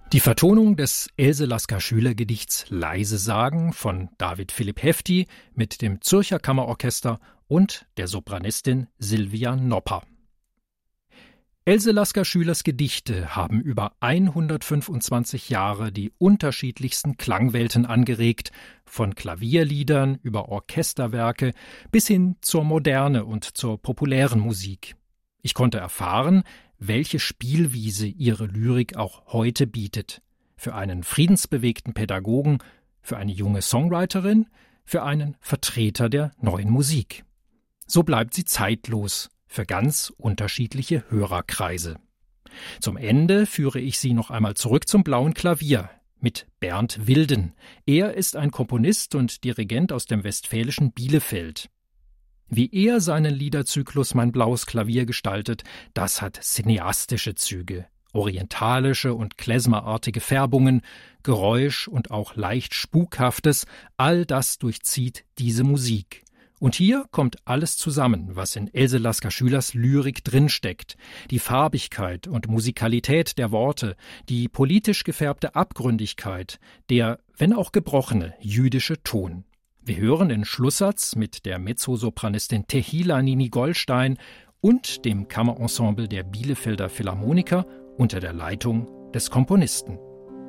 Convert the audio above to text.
Die Vertonung des Else Lasker-Schüler-Gedichts Leise sagen von David Philipp Hefti mit dem Zürcher Kammerorchester und der Sopranistin Silvia Nopper. Else Lasker-Schülers Gedichte haben über 125 Jahre die unterschiedlichsten Klangwelten angeregt, von Klavierliedern über Orchesterwerke bis hin zur Moderne und zur populären Musik. Ich konnte erfahren, welche Spielwiese ihre Lyrik auch heute bietet. Für einen friedensbewegten Pädagogen, für eine junge Songwriterin, für einen Vertreter der neuen Musik. So bleibt sie zeitlos für ganz unterschiedliche Hörerkreise. Zum Ende führe ich Sie noch einmal zurück zum blauen Klavier mit Bernd Wilden. Er ist ein Komponist und Dirigent aus dem westfälischen Bielefeld. Wie er seinen Liederzyklus Mein blaues Klavier gestaltet, das hat cineastische Züge, orientalische und klezmerartige Färbungen, Geräusch und auch leicht Spukhaftes, all das durchzieht diese Musik. Und hier kommt alles zusammen, was in Else Lasker-Schülers Lyrik drinsteckt. Die Farbigkeit und Musikalität der Worte, die politisch gefärbte Abgründigkeit, der, wenn auch gebrochene, jüdische Ton. Wir hören den Schlusssatz mit der Mezzosopranistin Tehila Nini-Goldstein und dem Kammerensemble der Bielefelder Philharmoniker unter der Leitung des Komponisten.